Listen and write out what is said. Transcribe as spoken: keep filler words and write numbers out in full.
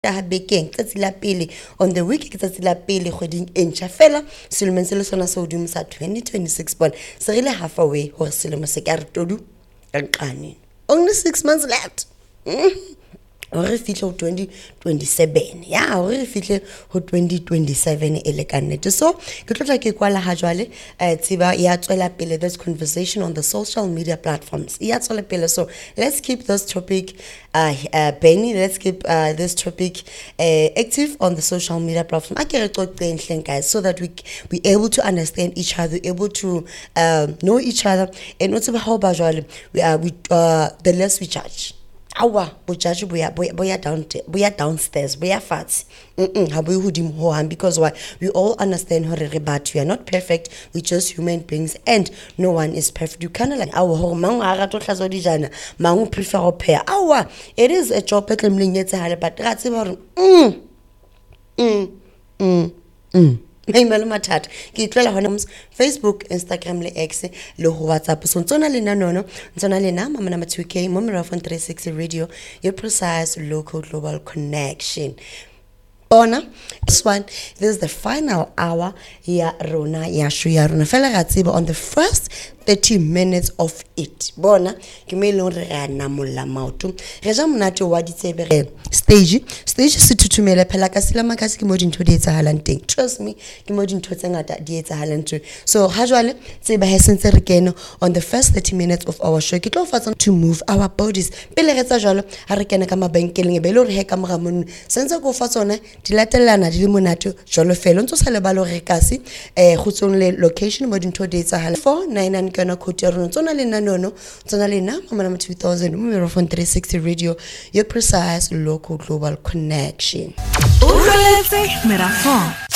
ha bekeng tsatsi la pele on the week ke tsatsi la pele kgweding e ntjha fela selemong se le sona se hodimo sa twenty twenty-six bon se re le halfway hore selemo se ka re todu ka nqane only six months left hore fihle ho twenty twenty-seven ya hore fihle ho twenty twenty-seven e le kannete so ke tlotla ke kwala ha jwale eh tsiba ya tswela pele this conversation on the social media platforms ya tswela pele so let's keep this topic uh, uh Benny let's keep uh, this topic uh, active on the social media platform akere qoqeng guys so that we be able to understand each other able to um, know each other and also how ba jwale we are we uh, the less we judge Awa bojaji boya boya down boya downstairs boya fats mm ha boy hodimo ho ham because why we all understand how re batho we are not perfect we just human beings and no one is perfect you kind of like awa ho mang a rato hlazo dijana mang prefer ho pair awa it is a job e tlemleng etse hale but ra tseba hore mm mm mm mm Email mathat ke itlela hona Facebook Instagram le X le ho WhatsApp so tsona le nanono tsona le na mama na two K mo Meraphone three sixty radio your precise local global connection bona this one this is the final hour ya rona ya show ya rona fela ga tseba on the first thirty minutes of it bona ke me le re ga na molla maoto re ja monate wa ditsebe re stage stage se thuthumela phela ka sila makasi ke mo dintho di etsahalang teng trust me ke mo dintho tse ngata di etsahalang teng so ha jwale tseba he sentse re keno on the first thirty minutes of our show ke tlo fatsa to move our bodies pele re tsa jwalo ha re kena ka mabenkeleng e be le re he ka moga mon sentse go fa tsona di latelana di le monate jwalo fela ntse sa le balo re kasi eh go tsong le location mo dintho di etsahalang four nine nine kana khoti rona tsona le nanono tsona le na mama two thousand mo Meraphone three sixty radio your precise local global connection. Uroletse Meraphone